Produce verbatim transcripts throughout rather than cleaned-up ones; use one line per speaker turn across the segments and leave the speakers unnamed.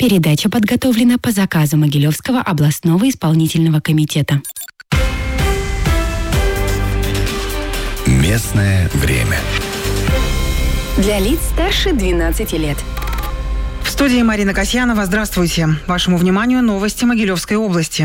Передача подготовлена по заказу Могилевского областного исполнительного комитета.
Местное время.
Для лиц старше двенадцати лет.
В студии Марина Касьянова. Здравствуйте. Вашему вниманию новости Могилевской области.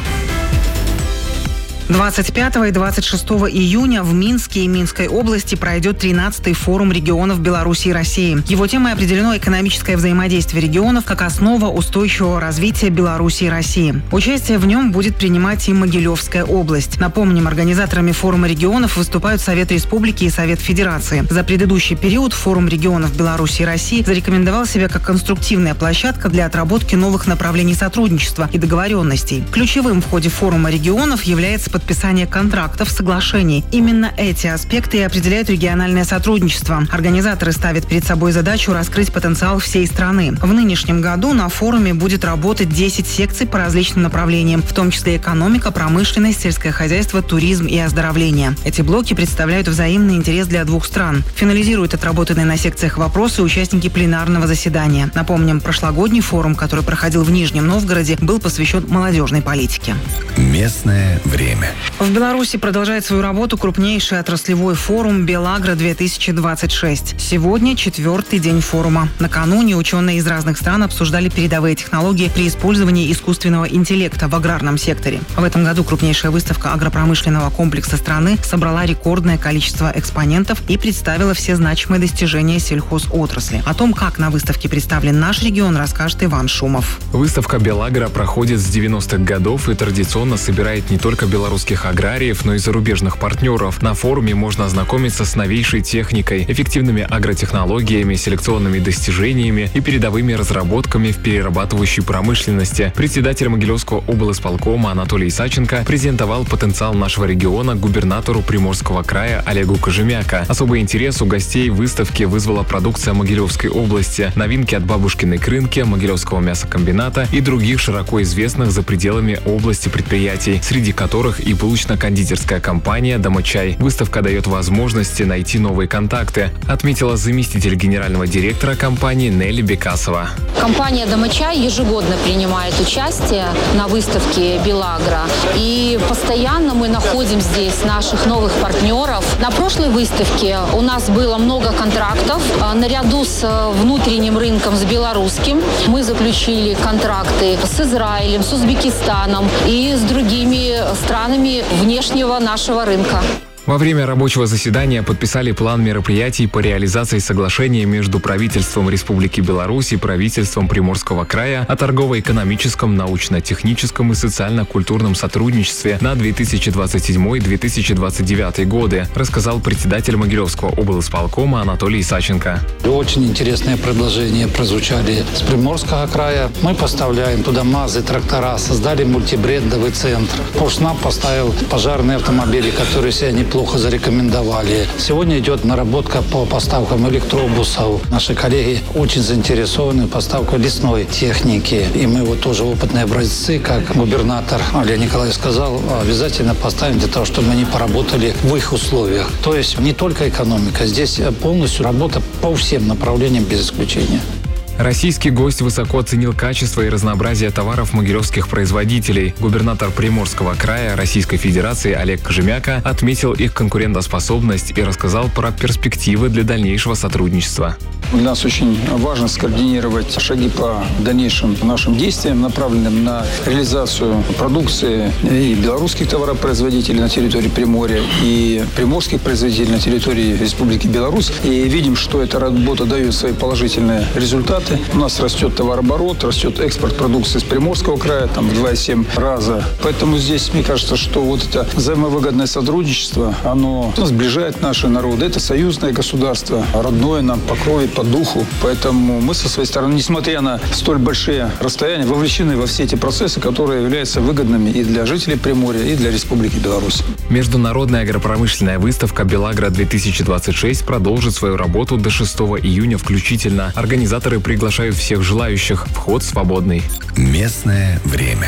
двадцать пятого и двадцать шестого июня в Минске и Минской области пройдет тринадцатый форум регионов Беларуси и России. Его темой определено экономическое взаимодействие регионов как основа устойчивого развития Беларуси и России. Участие в нем будет принимать и Могилевская область. Напомним, организаторами форума регионов выступают Совет Республики и Совет Федерации. За предыдущий период форум регионов Беларуси и России зарекомендовал себя как конструктивная площадка для отработки новых направлений сотрудничества и договоренностей. Ключевым в ходе форума регионов является подписание контрактов, соглашений. Именно эти аспекты и определяют региональное сотрудничество. Организаторы ставят перед собой задачу раскрыть потенциал всей страны. В нынешнем году на форуме будет работать десять секций по различным направлениям, в том числе экономика, промышленность, сельское хозяйство, туризм и оздоровление. Эти блоки представляют взаимный интерес для двух стран. Финализируют отработанные на секциях вопросы участники пленарного заседания. Напомним, прошлогодний форум, который проходил в Нижнем Новгороде, был посвящен молодежной политике.
Местное время.
В Беларуси продолжает свою работу крупнейший отраслевой форум «Белагро-две тысячи двадцать шесть». Сегодня четвертый день форума. Накануне ученые из разных стран обсуждали передовые технологии при использовании искусственного интеллекта в аграрном секторе. В этом году крупнейшая выставка агропромышленного комплекса страны собрала рекордное количество экспонентов и представила все значимые достижения сельхозотрасли. О том, как на выставке представлен наш регион, расскажет Иван Шумов.
Выставка «Белагро» проходит с девяностых годов и традиционно собирает не только белорусских аграриев, но и зарубежных партнеров. На форуме можно ознакомиться с новейшей техникой, эффективными агротехнологиями, селекционными достижениями и передовыми разработками в перерабатывающей промышленности. Председатель Могилевского облисполкома Анатолий Исаченко презентовал потенциал нашего региона губернатору Приморского края Олегу Кожемяка. Особый интерес у гостей выставки вызвала продукция Могилевской области, новинки от бабушкиной крынки, Могилевского мясокомбината и других широко известных за пределами области предприятий, среди которых и булочно-кондитерская компания «Домочай». Выставка дает возможности найти новые контакты, отметила заместитель генерального директора компании Нелли Бекасова.
Компания «Домочай» ежегодно принимает участие на выставке «Белагро». И постоянно мы находим здесь наших новых партнеров. На прошлой выставке у нас было много контрактов. Наряду с внутренним рынком, с белорусским, мы заключили контракты с Израилем, с Узбекистаном и с другими странами внешнего нашего рынка.
Во время рабочего заседания подписали план мероприятий по реализации соглашения между правительством Республики Беларусь и правительством Приморского края о торгово-экономическом, научно-техническом и социально-культурном сотрудничестве на две тысячи двадцать седьмой — две тысячи двадцать девятый годы, рассказал председатель Могилевского облисполкома Анатолий Исаченко.
Очень интересные предложения прозвучали с Приморского края. Мы поставляем туда МАЗы, трактора, создали мультибрендовый центр. Поршнап поставил пожарные автомобили, которые себя не плохо зарекомендовали. Сегодня идет наработка по поставкам электробусов. Наши коллеги очень заинтересованы в поставке лесной техники. И мы вот тоже опытные образцы, как губернатор Олег Николаевич сказал, обязательно поставим для того, чтобы они поработали в их условиях. То есть не только экономика, здесь полностью работа по всем направлениям без исключения.
Российский гость высоко оценил качество и разнообразие товаров могилевских производителей. Губернатор Приморского края Российской Федерации Олег Кожемяка отметил их конкурентоспособность и рассказал про перспективы для дальнейшего сотрудничества.
Для нас очень важно скоординировать шаги по дальнейшим нашим действиям, направленным на реализацию продукции и белорусских товаропроизводителей на территории Приморья, и приморских производителей на территории Республики Беларусь. И видим, что эта работа дает свои положительные результаты. У нас растет товарооборот, растет экспорт продукции с Приморского края там, в два и семь раза. Поэтому здесь, мне кажется, что вот это взаимовыгодное сотрудничество, оно сближает наши народы. Это союзное государство, родное нам по крови, по духу. Поэтому мы со своей стороны, несмотря на столь большие расстояния, вовлечены во все эти процессы, которые являются выгодными и для жителей Приморья, и для Республики Беларусь.
Международная агропромышленная выставка «Белагро-две тысячи двадцать шесть» продолжит свою работу до шестого июня включительно. Организаторы приглашают всех желающих. Вход свободный.
Местное время.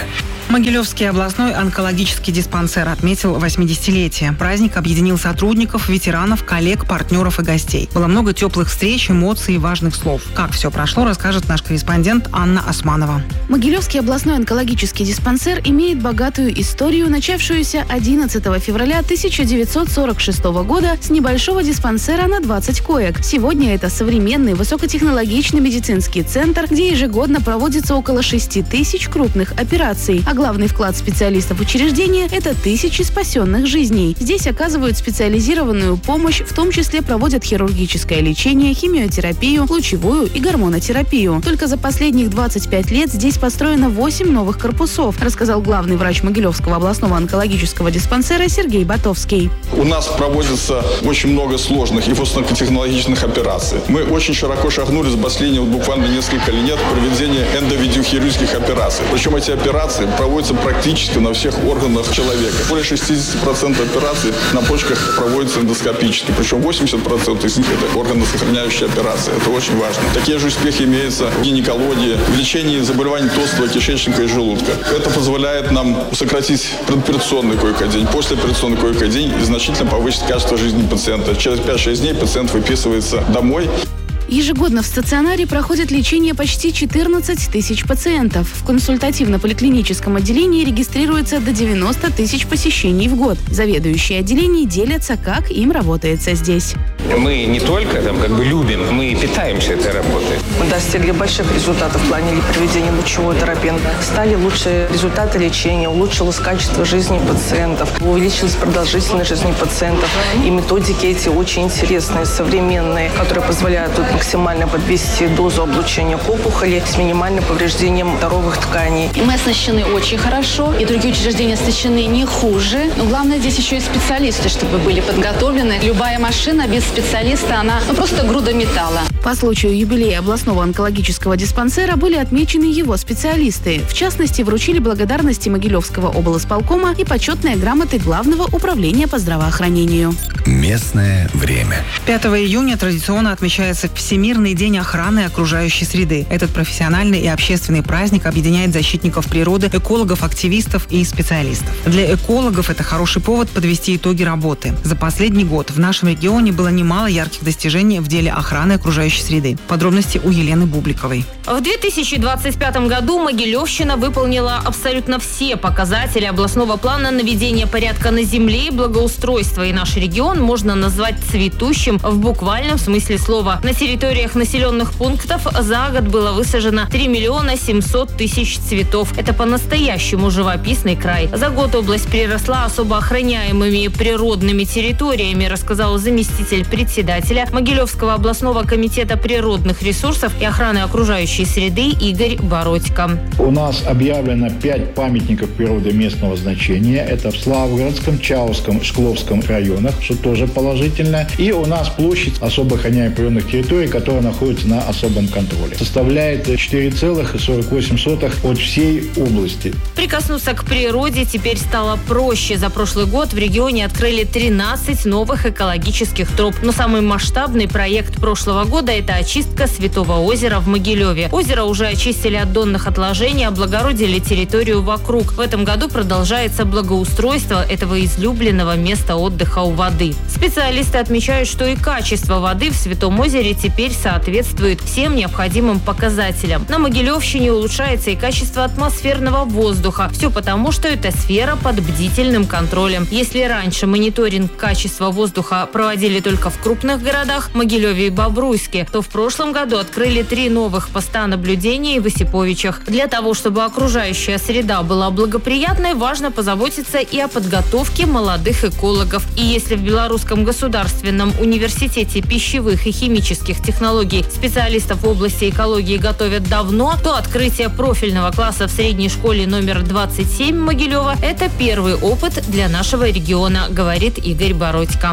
Могилевский областной онкологический диспансер отметил восьмидесятилетие. Праздник объединил сотрудников, ветеранов, коллег, партнеров и гостей. Было много теплых встреч, эмоций и важных слов. Как все прошло, расскажет наш корреспондент Анна Османова.
Могилевский областной онкологический диспансер имеет богатую историю, начавшуюся одиннадцатого февраля тысяча девятьсот сорок шестого года с небольшого диспансера на двадцать коек. Сегодня это современный высокотехнологичный медицинский центр, где ежегодно проводится около шести тысяч крупных операций. А главный вклад специалистов учреждения – это тысячи спасенных жизней. Здесь оказывают специализированную помощь, в том числе проводят хирургическое лечение, химиотерапию, лучевую и гормонотерапию. Только за последних двадцать пять лет здесь построено восемь новых корпусов, рассказал главный врач Могилевского областного онкологического диспансера Сергей Ботовский.
У нас проводится очень много сложных и высокотехнологичных операций. Мы очень широко шагнули за последние вот, буквально несколько лет проведения эндовидеохирургических операций. Причем эти операции проводятся практически на всех органах человека. Более шестьдесят процентов операций на почках проводятся эндоскопически. Причем восемьдесят процентов из них это органосохраняющие операции. Это очень важно. Такие же успехи имеются в гинекологии, в лечении заболеваний толстого кишечника и желудка. Это позволяет нам сократить предоперационный койко-день, послеоперационный койко-день и значительно повысить качество жизни пациента. Через пять-шесть дней пациент выписывается домой.
Ежегодно в стационаре проходит лечение почти четырнадцать тысяч пациентов. В консультативно-поликлиническом отделении регистрируется до девяноста тысяч посещений в год. Заведующие отделений делятся, как им работается здесь.
Мы не только там, как бы любим, мы питаемся этой работой.
Мы достигли больших результатов в плане проведения лучевой терапии. Стали лучшие результаты лечения, улучшилось качество жизни пациентов, увеличилась продолжительность жизни пациентов. И методики эти очень интересные, современные, которые позволяют максимально подвести дозу облучения к опухоли с минимальным повреждением здоровых тканей.
И мы оснащены очень хорошо, и другие учреждения оснащены не хуже. Но главное здесь еще и специалисты, чтобы были подготовлены. Любая машина без специалиста, она ну, просто груда металла.
По случаю юбилея областного онкологического диспансера были отмечены его специалисты. В частности, вручили благодарности Могилевского облсполкома и почетные грамоты Главного управления по здравоохранению.
Местное время.
пятого июня традиционно отмечается Всемирный день охраны окружающей среды. Этот профессиональный и общественный праздник объединяет защитников природы, экологов, активистов и специалистов. Для экологов это хороший повод подвести итоги работы. За последний год в нашем регионе было немало ярких достижений в деле охраны окружающей среды. Подробности у Елены Бубликовой.
В две тысячи двадцать пятом году Могилевщина выполнила абсолютно все показатели областного плана наведения порядка на земле и благоустройства. И наш регион можно назвать цветущим в буквальном смысле слова. На территориях населенных пунктов за год было высажено три миллиона семьсот тысяч цветов. Это по-настоящему живописный край. За год область приросла особо охраняемыми природными территориями, рассказал заместитель председателя Могилевского областного комитета природных ресурсов и охраны окружающей среды Игорь Бородько.
У нас объявлено пять памятников природы местного значения. Это в Славгородском, Чауском, Шкловском районах, что тоже положительно. И у нас площадь особо охраняемых природных территорий, которая находится на особом контроле, составляет четыре целых сорок восемь сотых от всей области.
Прикоснуться к природе теперь стало проще. За прошлый год в регионе открыли тринадцать новых экологических троп. Но самый масштабный проект прошлого года – это очистка Святого озера в Могилеве. Озеро уже очистили от донных отложений, облагородили территорию вокруг. В этом году продолжается благоустройство этого излюбленного места отдыха у воды. Специалисты отмечают, что и качество воды в Святом озере теперь соответствует всем необходимым показателям. На Могилевщине улучшается и качество атмосферного воздуха. Все потому, что эта сфера под бдительным контролем. Если раньше мониторинг качества воздуха проводили только в крупных городах Могилеве и Бобруйске, то в прошлом году открыли три новых поста наблюдения в Осиповичах. Для того, чтобы окружающая среда была благоприятной, важно позаботиться и о подготовке молодых экологов. И если в Белорусском государственном университете пищевых и химических технологий специалистов в области экологии готовят давно, то открытие профильного класса в средней школе номер двадцать семь Могилева – это первый опыт для нашего региона, говорит Игорь Бородько.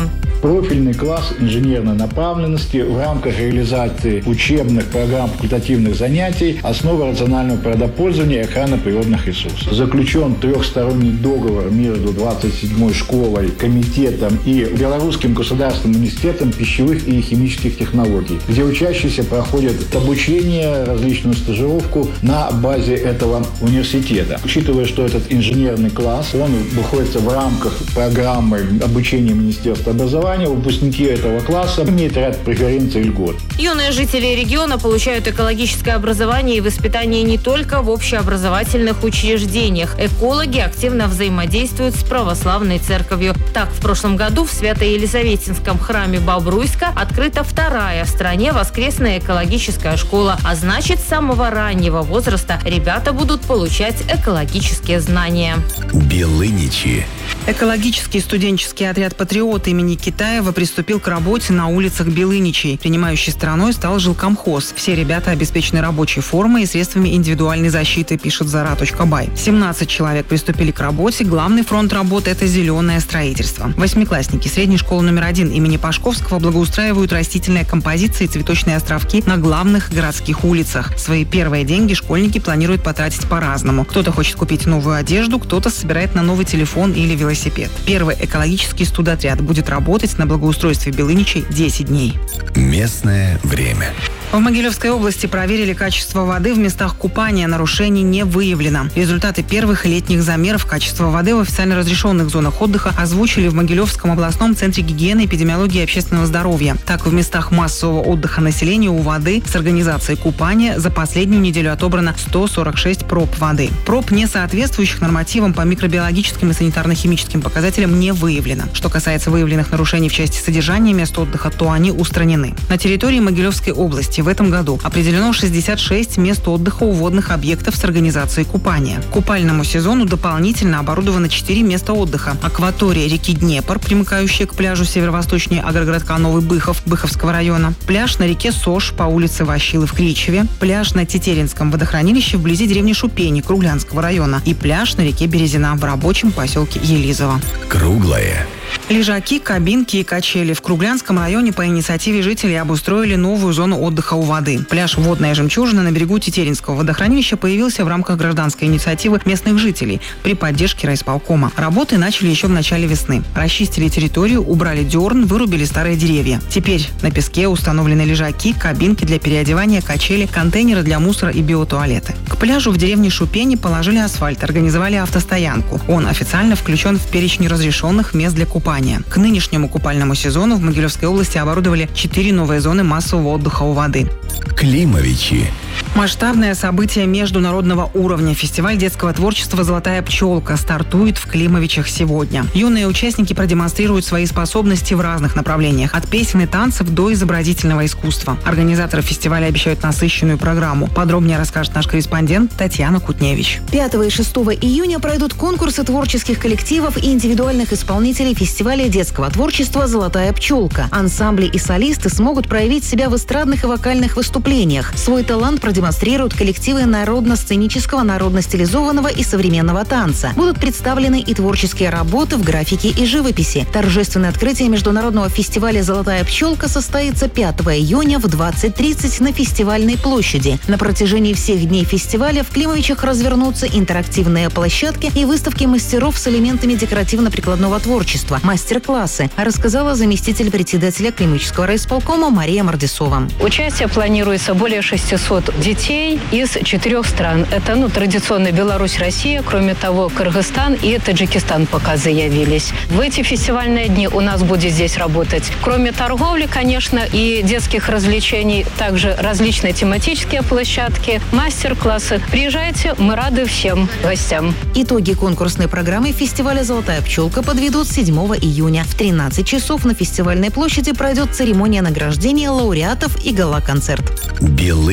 Профильный класс инженерной направленности в рамках реализации учебных программ факультативных занятий «Основы рационального природопользования и охраны природных ресурсов». Заключен трехсторонний договор между двадцать седьмой школой, комитетом и Белорусским государственным университетом пищевых и химических технологий, где учащиеся проходят обучение, различную стажировку на базе этого университета. Учитывая, что этот инженерный класс, он находится в рамках программы обучения Министерства образования, выпускники этого класса имеют ряд преференций и льгот.
Юные жители региона получают экологическое образование и воспитание не только в общеобразовательных учреждениях. Экологи активно взаимодействуют с православной церковью. Так, в прошлом году в Свято-Елизаветинском храме Бобруйска открыта вторая в стране воскресная экологическая школа. А значит, с самого раннего возраста ребята будут получать экологические знания.
Белыничи.
Экологический студенческий отряд «Патриот» имени Китаева приступил к работе на улицах Белыничей. Принимающей стороной стал жилкомхоз. Все ребята обеспечены рабочей формой и средствами индивидуальной защиты, пишет зара точка бай. семнадцать человек приступили к работе. Главный фронт работы – это зеленое строительство. Восьмиклассники средней школы номер один имени Пашковского благоустраивают растительные композиции и цветочные островки на главных городских улицах. Свои первые деньги школьники планируют потратить по-разному. Кто-то хочет купить новую одежду, кто-то собирает на новый телефон или велосипед. Первый экологический студотряд будет работать на благоустройстве Белыничей десять дней.
Местное время.
В Могилевской области проверили качество воды в местах купания. Нарушений не выявлено. Результаты первых летних замеров качества воды в официально разрешенных зонах отдыха озвучили в Могилевском областном центре гигиены, эпидемиологии и общественного здоровья. Так, в местах массового отдыха населения у воды с организацией купания за последнюю неделю отобрано сто сорок шесть проб воды. Проб, не соответствующих нормативам по микробиологическим и санитарно-химическим показателям, не выявлено. Что касается выявленных нарушений в части содержания мест отдыха, то они устранены. На территории Могилевской области в этом году определено шестьдесят шесть мест отдыха у водных объектов с организацией купания. К купальному сезону дополнительно оборудовано четыре места отдыха. Акватория реки Днепр, примыкающая к пляжу северо-восточнее агрогородка Новый Быхов, Быховского района. Пляж на реке Сош по улице Ващилы в Кричеве. Пляж на Тетеринском водохранилище вблизи деревни Шупени Круглянского района. И пляж на реке Березина в рабочем поселке Елизово.
Круглое.
Лежаки, кабинки и качели. В Круглянском районе по инициативе жителей обустроили новую зону отдыха у воды. Пляж «Водная жемчужина» на берегу Тетеринского водохранилища появился в рамках гражданской инициативы местных жителей при поддержке райисполкома. Работы начали еще в начале весны. Расчистили территорию, убрали дерн, вырубили старые деревья. Теперь на песке установлены лежаки, кабинки для переодевания, качели, контейнеры для мусора и биотуалеты. К пляжу в деревне Шупени положили асфальт, организовали автостоянку. Он официально включен в перечень разрешенных мест для купания. К нынешнему купальному сезону в Могилевской области оборудовали четыре новые зоны массового отдыха у воды.
Климовичи.
Масштабное событие международного уровня. Фестиваль детского творчества «Золотая пчелка» стартует в Климовичах сегодня. Юные участники продемонстрируют свои способности в разных направлениях. От песен и танцев до изобразительного искусства. Организаторы фестиваля обещают насыщенную программу. Подробнее расскажет наш корреспондент Татьяна Кутневич.
пятого и шестого июня пройдут конкурсы творческих коллективов и индивидуальных исполнителей фестиваля детского творчества «Золотая пчелка». Ансамбли и солисты смогут проявить себя в эстрадных и вокальных выступлениях. Свой талант продемонстрируют коллективы народно-сценического, народно-стилизованного и современного танца. Будут представлены и творческие работы в графике и живописи. Торжественное открытие международного фестиваля «Золотая пчелка» состоится пятого июня в двадцать тридцать на Фестивальной площади. На протяжении всех дней фестиваля в Климовичах развернутся интерактивные площадки и выставки мастеров с элементами декоративно-прикладного творчества, мастер-классы, рассказала заместитель председателя Климовичского райисполкома Мария Мардисова.
Участие планируется более шестисот детей из четырех стран. Это ну, традиционно Беларусь, Россия. Кроме того, Кыргызстан и Таджикистан пока заявились. В эти фестивальные дни у нас будет здесь работать, кроме торговли, конечно, и детских развлечений, также различные тематические площадки, мастер-классы. Приезжайте, мы рады всем гостям.
Итоги конкурсной программы фестиваля «Золотая пчелка» подведут седьмого июня. В тринадцать часов на Фестивальной площади пройдет церемония награждения лауреатов и гала-концерт.
Белыничи.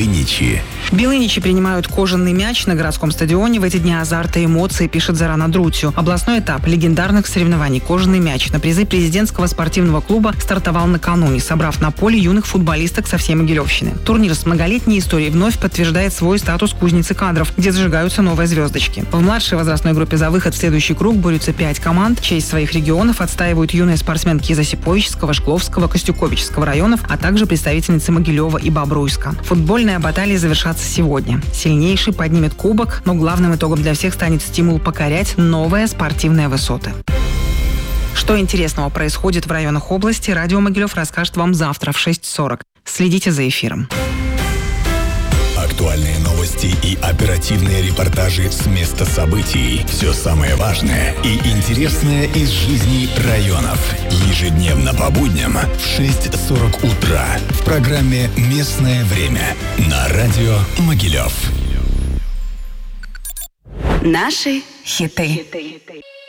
Белыничи.
Белыничи принимают кожаный мяч на городском стадионе. В эти дни азарта и эмоции, пишет Зарана Друтью. Областной этап легендарных соревнований «Кожаный мяч» на призы президентского спортивного клуба стартовал накануне, собрав на поле юных футболисток со всей Могилевщины. Турнир с многолетней историей вновь подтверждает свой статус кузницы кадров, где зажигаются новые звездочки. В младшей возрастной группе за выход в следующий круг борются пять команд. Честь своих регионов отстаивают юные спортсменки из Осиповичского, Шкловского, Костюковичского районов, а также представительницы Могилева и Бобруйска. Футбольная баталия завершатся сегодня. Сильнейший поднимет кубок, но главным итогом для всех станет стимул покорять новые спортивные высоты. Что интересного происходит в районах области, радио Могилев расскажет вам завтра в шесть сорок. Следите за эфиром.
Актуальные новости и оперативные репортажи с места событий. Все самое важное и интересное из жизни районов. Ежедневно по будням в шесть сорок утра в программе «Местное время» на радио Могилев.
Наши хиты.